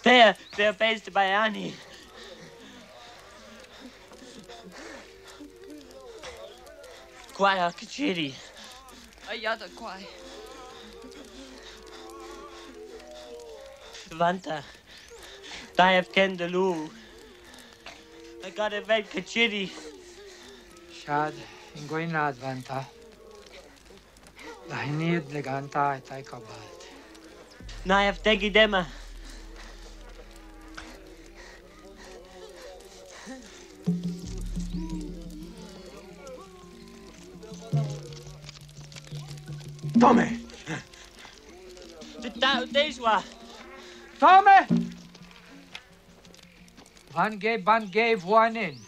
they're based by Annie. Quaia Kachiri. Ayada Quai. Vanta. Dive Kendaloo. I got a red Kachiri. Shad, Ingoina Advanta. Lahinid Leganta Taikabalt. Naif Tegidema. Tome! Deswa. Tome! Van gave one in.